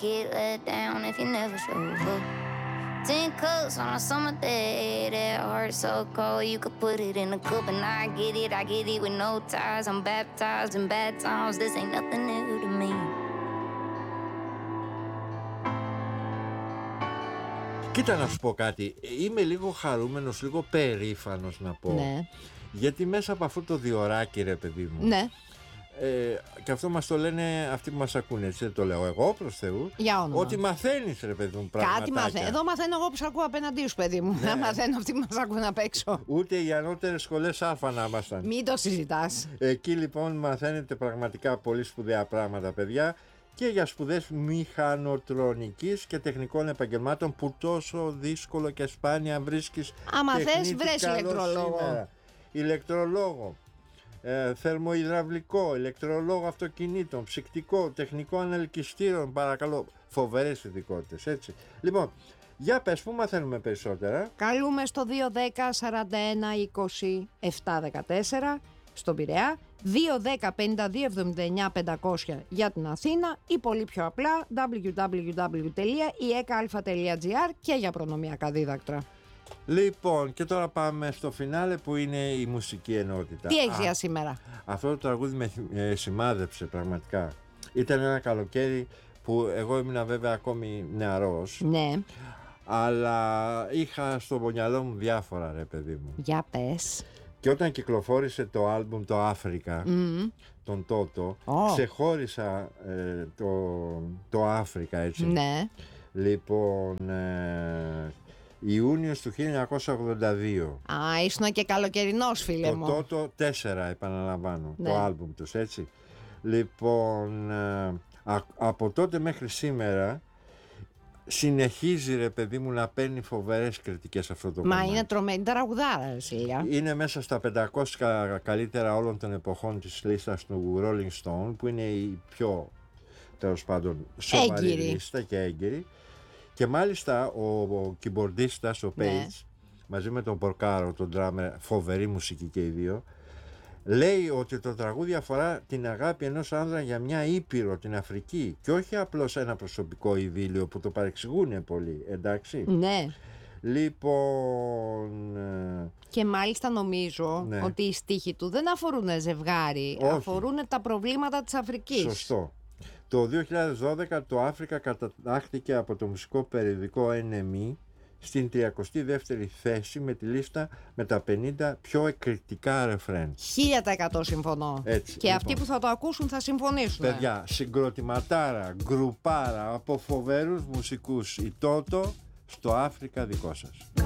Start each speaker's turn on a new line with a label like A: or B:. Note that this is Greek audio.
A: get let down if you never show up. 10 cups on a summer day, that heart so cold you could put it in a cup. And I get it with no ties. I'm baptized in bad times, this ain't nothing new to me.
B: Κοίτα να σου πω κάτι, είμαι λίγο χαρούμενος, λίγο περήφανος να πω.
C: Ναι.
B: Γιατί μέσα από αυτό το διωράκι, ρε παιδί μου.
C: Ναι.
B: Και αυτό μας το λένε αυτοί που μας ακούνε, έτσι δεν το λέω εγώ προς Θεού.
C: Για όνομα.
B: Ότι μαθαίνεις, ρε παιδί μου, πραγματάκια.
C: Κάτι μαθαίνω. Εδώ μαθαίνω εγώ που σ' ακούω απέναντί σου, παιδί μου. Να μαθαίνω αυτοί που μας ακούν απ' έξω.
B: Ούτε οι ανώτερες σχολές Α να ήμασταν.
C: Μην το συζητάς.
B: Εκεί λοιπόν μαθαίνετε πραγματικά πολύ σπουδαία πράγματα, παιδιά. Και για σπουδές μηχανοτρονικής και τεχνικών επαγγελμάτων που τόσο δύσκολο και σπάνια βρίσκεις.
C: Άμα θες
B: τεχνίτη
C: βρες
B: καλό
C: ηλεκτρολόγο.
B: σήμερα. Ηλεκτρολόγο, θερμοϊδραυλικό, ηλεκτρολόγο αυτοκινήτων, ψυκτικό, τεχνικό ανελκυστήρων, παρακαλώ. Φοβερές ειδικότητες, έτσι. Λοιπόν, για πες, πού μαθαίνουμε περισσότερα?
C: Καλούμε στο 210 41 20 714 στον Πειραιά, 210 52 79 500 για την Αθήνα ή πολύ πιο απλά www.ieka.gr και για προνομιακά δίδακτρα.
B: Λοιπόν, και τώρα πάμε στο φινάλε που είναι η μουσική ενότητα.
C: Τι έχεις για σήμερα?
B: Αυτό το τραγούδι με σημάδεψε πραγματικά. Ήταν ένα καλοκαίρι που εγώ ήμουν βέβαια ακόμη νεαρός.
C: Ναι.
B: Αλλά είχα στο μυαλό μου διάφορα, ρε παιδί μου.
C: Για πες.
B: Και όταν κυκλοφόρησε το άλμπουμ το Αφρικα, τον Τότο, ξεχώρισα το Αφρικα, έτσι.
C: Ναι.
B: Λοιπόν, Ιούνιος του 1982.
C: Α, ήσουν και καλοκαιρινός, φίλε μου.
B: Το Τότο 4, επαναλαμβάνω,
C: Ναι.
B: το άλμπουμ τους, έτσι. Λοιπόν, από τότε μέχρι σήμερα συνεχίζει, ρε παιδί μου, να παίρνει φοβερές κριτικές αυτό το κομμάτι.
C: Μα είναι τρομένη τραγουδάρα, Σίλια.
B: Είναι μέσα στα 500 καλύτερα όλων των εποχών της λίστας του Rolling Stone, που είναι η πιο, τέλος πάντων, σοβαρή λίστα και έγκυρη. Και μάλιστα ο κιμπορντίστας, ο Page, μαζί με τον Πορκάρο, τον drummer, φοβερή μουσική και οι δύο, λέει ότι το τραγούδι αφορά την αγάπη ενός άνδρα για μια ήπειρο, την Αφρική, και όχι απλώς ένα προσωπικό ειδήλιο που το παρεξηγούν πολύ, εντάξει.
C: Ναι.
B: Λοιπόν...
C: Και μάλιστα νομίζω ότι οι στίχοι του δεν αφορούν ζευγάρι, αφορούν τα προβλήματα της Αφρικής.
B: Σωστό. Το 2012 το Αφρικα κατατάχθηκε από το μουσικό περιοδικό NME στην 32η θέση με τη λίστα με τα 50 πιο εκρηκτικά ρεφρέν.
C: 1000% συμφωνώ.
B: Έτσι,
C: και αυτοί που θα το ακούσουν θα συμφωνήσουν.
B: Παιδιά, συγκροτηματάρα, γκρουπάρα από φοβερούς μουσικούς, η Τότο στο Αφρικα δικό σας.